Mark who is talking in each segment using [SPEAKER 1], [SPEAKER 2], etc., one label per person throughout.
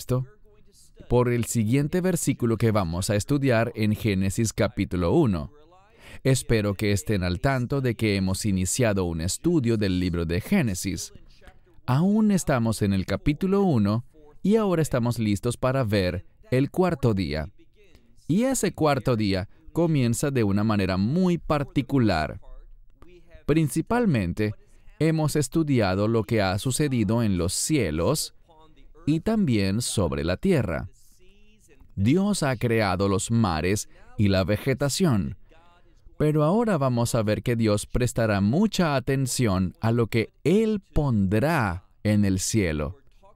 [SPEAKER 1] esto por el siguiente versículo que vamos a estudiar en Génesis capítulo 1. Espero que estén al tanto de que hemos iniciado un estudio del libro de Génesis. Aún estamos en el capítulo 1 y ahora estamos listos para ver el cuarto día. Y ese cuarto día comienza de una manera muy particular. Principalmente, hemos estudiado lo que ha sucedido en los cielos y también sobre la tierra. Dios ha creado los mares y la vegetación. Pero ahora vamos a ver que Dios prestará mucha atención a lo que Él pondrá en el cielo.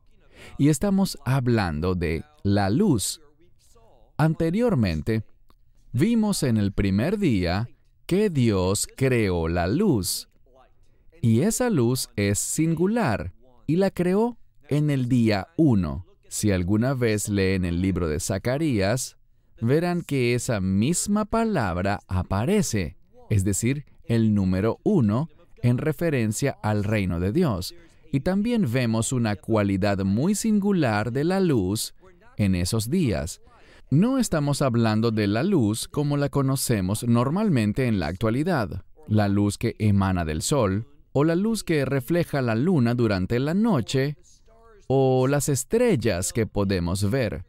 [SPEAKER 1] Y estamos hablando de la luz. Anteriormente, vimos en el primer día que Dios creó la luz. Y esa luz es singular, y la creó en el día 1. Si alguna vez leen el libro de Zacarías, verán que esa misma palabra aparece, es decir, el número 1, en referencia al reino de Dios. Y también vemos una cualidad muy singular de la luz en esos días. No estamos hablando de la luz como la conocemos normalmente en la actualidad, la luz que emana del sol, o la luz que refleja la luna durante la noche, o las estrellas que podemos ver.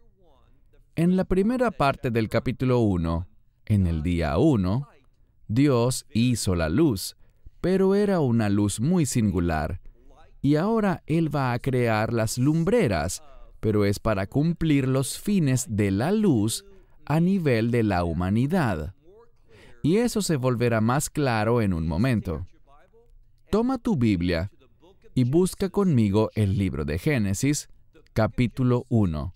[SPEAKER 1] En la primera parte del capítulo 1, en el día 1, Dios hizo la luz, pero era una luz muy singular. Y ahora Él va a crear las lumbreras, pero es para cumplir los fines de la luz a nivel de la humanidad. Y eso se volverá más claro en un momento. Toma tu Biblia y busca conmigo el libro de Génesis, capítulo 1.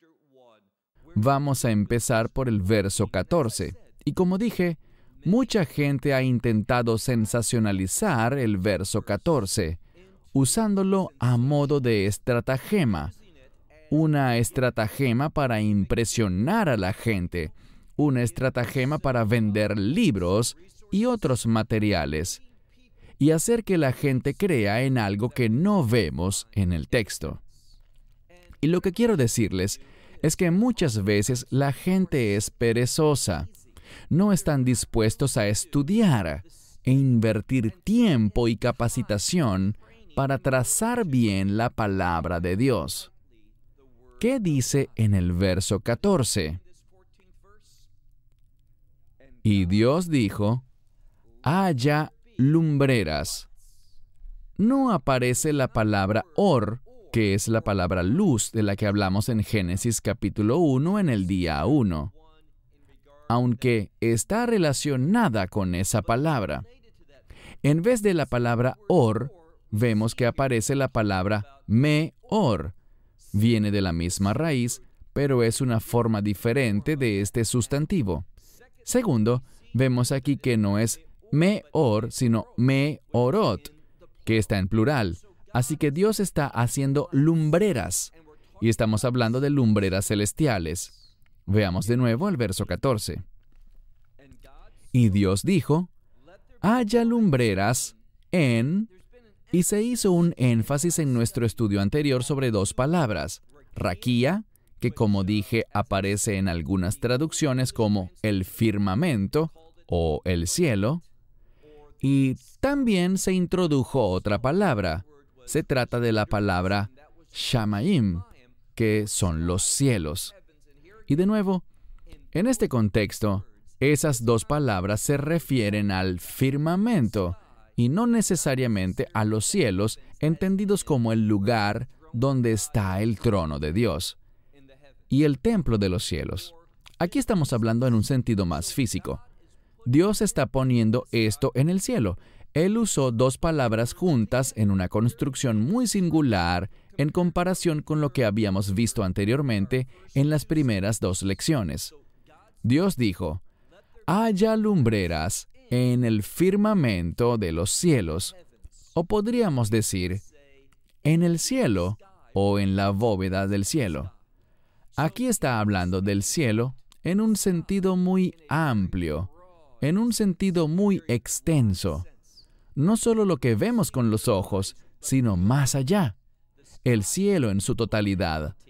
[SPEAKER 1] Vamos a empezar por el verso 14. Y como dije, mucha gente ha intentado sensacionalizar el verso 14, usándolo a modo de estratagema. Una estratagema para impresionar a la gente, una estratagema para vender libros y otros materiales, y hacer que la gente crea en algo que no vemos en el texto. Y lo que quiero decirles es que muchas veces la gente es perezosa. No están dispuestos a estudiar e invertir tiempo y capacitación para trazar bien la palabra de Dios. ¿Qué dice en el verso 14? Y Dios dijo, haya lumbreras. No aparece la palabra or, que es la palabra luz de la que hablamos en Génesis capítulo 1 en el día 1, aunque está relacionada con esa palabra. En vez de la palabra or, vemos que aparece la palabra me-or. Viene de la misma raíz, pero es una forma diferente de este sustantivo. Segundo, vemos aquí que no es me-or, sino me-orot, que está en plural. Así que Dios está haciendo lumbreras, y estamos hablando de lumbreras celestiales. Veamos de nuevo el verso 14. Y Dios dijo, haya lumbreras en... Y se hizo un énfasis en nuestro estudio anterior sobre dos palabras, raquía, que como dije aparece en algunas traducciones como el firmamento o el cielo, y también se introdujo otra palabra. Se trata de la palabra shamayim, que son los cielos. Y de nuevo, en este contexto, esas dos palabras se refieren al firmamento y no necesariamente a los cielos, entendidos como el lugar donde está el trono de Dios y el templo de los cielos. Aquí estamos hablando en un sentido más físico. Dios está poniendo esto en el cielo. Él usó dos palabras juntas en una construcción muy singular en comparación con lo que habíamos visto anteriormente en las primeras dos lecciones. Dios dijo, haya lumbreras en el firmamento de los cielos, o podríamos decir, en el cielo o en la bóveda del cielo. Aquí está hablando del cielo en un sentido muy amplio, en un sentido muy extenso. No solo lo que vemos con los ojos, sino más allá. El cielo en su totalidad,